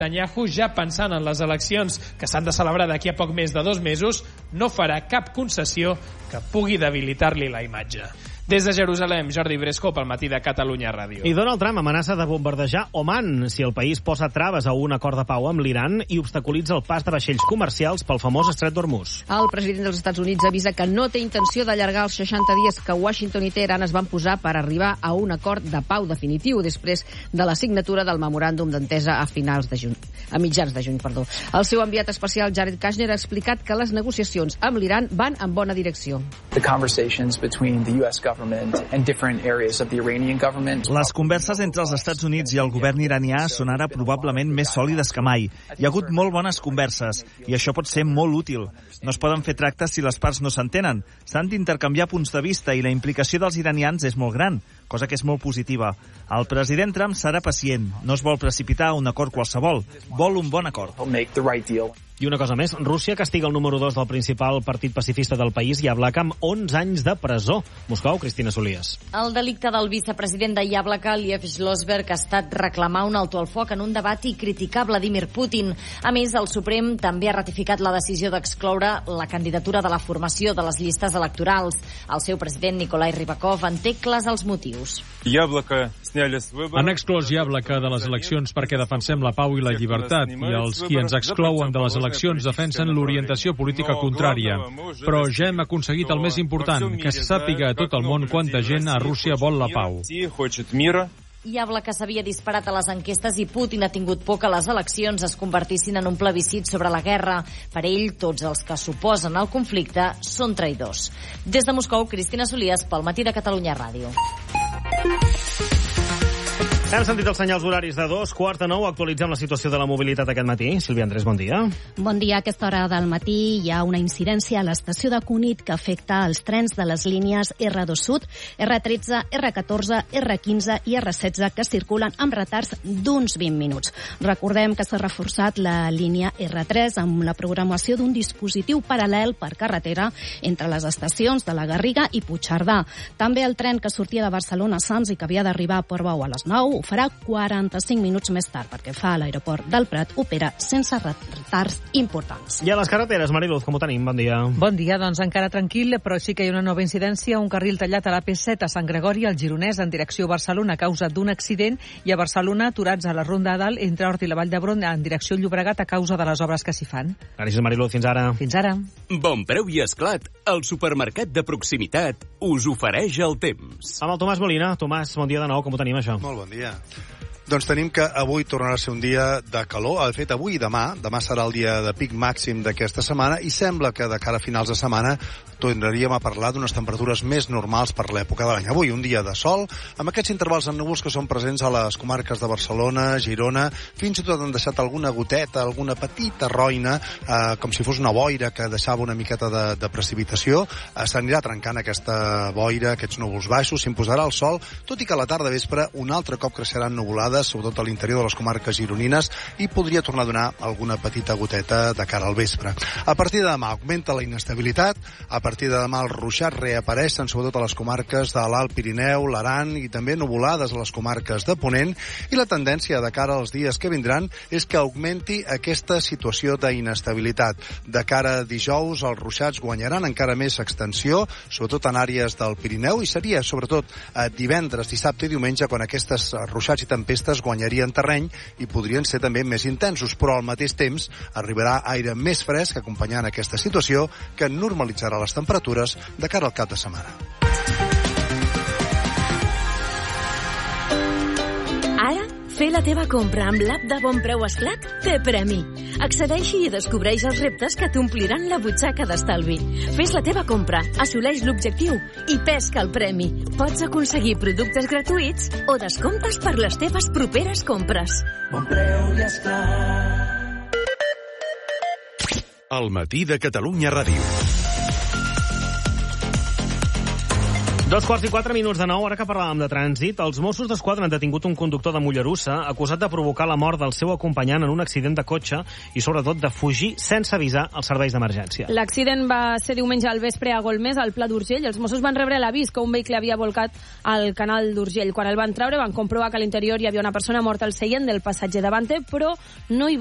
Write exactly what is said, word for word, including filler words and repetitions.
Netanyahu, ja pensant en les eleccions que s'han de celebrar d'aquí a poc més de dos mesos, no farà cap concessió que pugui debilitar-li la imatge. Des de Jerusalem, Jordi Bresco, pel Matí de Catalunya Ràdio. I Donald Trump amenaça de bombardejar Oman si el país posa traves a un acord de pau amb l'Iran i obstaculitza el pas de vaixells comercials pel famós estret d'Hormuz. El president dels Estats Units avisa que no té intenció d'allargar els seixanta dies que Washington i Teheran es van posar per arribar a un acord de pau definitiu després de la signatura del memoràndum d'entesa a finals de juny, a mitjans de juny, perdó. El seu enviat especial Jared Kushner ha explicat que les negociacions amb l'Iran van en bona direcció. The conversations between the U S government and different areas of the Iranian government. Les converses entre els Estats Units i el govern iranià són ara probablement més sòlides que mai. Hi ha hagut molt bones converses i això pot ser molt útil. No es poden fer tractes si les parts no s'entenen. S'han d'intercanviar punts de vista i la implicació dels iranians és molt gran, cosa que és molt positiva. El president Trump serà pacient. No es vol precipitar a un acord qualsevol. Vol un bon acord. I una cosa més, Rússia castiga el número dos del principal partit pacifista del país, Yablaka, amb onze anys de presó. Moscou, Cristina Solies. El delicte del vicepresident de Yablaka, Liev Schlossberg, ha estat reclamar un alto al foc en un debat i criticar Vladimir Putin. A més, el Suprem també ha ratificat la decisió d'excloure la candidatura de la formació de les llistes electorals. El seu president, Nikolai Rybakov, en té clars els motius. Han exclòs Yablaka de les eleccions perquè defensem la pau i la llibertat, i els qui ens exclouen de les eleccions defensen l'orientació política contrària. Però ja hem aconseguit el més important, que se sàpiga a tot el món quanta gent a Rússia vol la pau. Yablaka s'havia disparat a les enquestes i Putin ha tingut por que les eleccions es convertissin en un plebiscit sobre la guerra. Per ell, tots els que s'oposen al conflicte són traïdors. Des de Moscou, Cristina Solies, pel Matí de Catalunya Ràdio. Hem sentit els senyals horaris de dos, quart de nou. Actualitzem la situació de la mobilitat aquest matí. Sílvia Andrés, bon dia. Bon dia. A aquesta hora del matí hi ha una incidència a l'estació de Cunit que afecta els trens de les línies erre dos Sud, erre tretze, erre catorze, erre quinze i erre setze que circulen amb retards d'uns vint minuts. Recordem que s'ha reforçat la línia erre tres amb la programació d'un dispositiu paral·lel per carretera entre les estacions de la Garriga i Puigcerdà. També el tren que sortia de Barcelona a Sants i que havia d'arribar a Portbou a les nou ho farà quaranta-cinc minuts més tard, perquè fa a l'aeroport del Prat opera sense retards importants. I a les carreteres, Mariluz, com ho tenim? Bon dia. Bon dia, doncs encara tranquil, però sí que hi ha una nova incidència, un carril tallat a la P set a Sant Gregori, al Gironès, en direcció a Barcelona, a causa d'un accident, i a Barcelona, aturats a la Ronda Dalt, entre Hort i la Vall d'Hebron, en direcció Llobregat, a causa de les obres que s'hi fan. Gràcies, Mariluz. Fins ara. Fins ara. Bon preu i esclat. El supermercat de proximitat us ofereix el temps. Amb el Tomàs Molina. Tomàs, bon dia de nou. Com ho tenim, això? Molt bon dia. Doncs tenim que avui tornarà a ser un dia de calor. De fet, avui i demà. Demà serà el dia de pic màxim d'aquesta setmana i sembla que de cara a finals de setmana tornaríem a parlar d'unes temperatures més normals per l'època de l'any. Avui, un dia de sol, amb aquests intervals en núvols que són presents a les comarques de Barcelona, Girona, fins i tot han deixat alguna goteta, alguna petita roina, eh, com si fos una boira que deixava una miqueta de, de precipitació. Eh, S'anirà trencant aquesta boira, aquests núvols baixos, s'imposarà el sol, tot i que a la tarda vespre un altre cop creixeran nuvolades, sobretot a l'interior de les comarques gironines, i podria tornar a donar alguna petita goteta de cara al vespre. A partir de demà augmenta la inestabilitat, a partir de demà els ruixats reapareixen sobretot a les comarques de l'Alt Pirineu, l'Aran i també nuvolades a les comarques de Ponent, i la tendència de cara als dies que vindran és que augmenti aquesta situació d'inestabilitat. De cara a dijous els ruixats guanyaran encara més extensió, sobretot en àrees del Pirineu, i seria sobretot eh, divendres, dissabte i diumenge quan aquestes ruixats i tempestes guanyarien terreny i podrien ser també més intensos, però al mateix temps arribarà aire més fresc acompanyant aquesta situació que normalitzarà les temperatures de cara al cap de setmana. Ara, fer la teva compra amb l'app de Bon Preu Esclat té premi. Accedeix-hi i descobreix els reptes que t'ompliran la butxaca d'estalvi. Fes la teva compra, assoleix l'objectiu i pesca el premi. Pots aconseguir productes gratuïts o descomptes per les teves properes compres. Bon Preu i Esclat. El Matí de Catalunya Ràdio. Dos quarts i quatre minuts de nou, ara que parlàvem de trànsit, els Mossos d'Esquadra han detingut un conductor de Mollerussa acusat de provocar la mort del seu acompanyant en un accident de cotxe i, sobretot, de fugir sense avisar els serveis d'emergència. L'accident va ser diumenge al vespre a Golmés, al Pla d'Urgell. Els Mossos van rebre l'avís que un vehicle havia volcat al canal d'Urgell. Quan el van treure van comprovar que a l'interior hi havia una persona morta al seient del passatge davante, però no hi